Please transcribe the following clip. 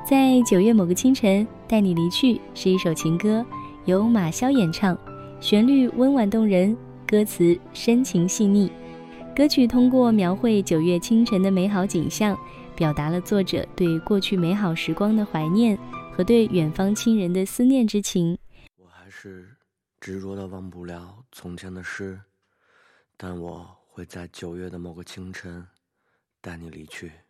在9月某个清晨，带你离去是一首情歌，由马潇演唱，旋律温婉动人，歌词深情细腻。歌曲通过描绘9月清晨的美好景象，表达了作者对过去美好时光的怀念和对远方亲人的思念之情。 我还是执着的忘不了从前的事，但我会在9月的某个清晨带你离去。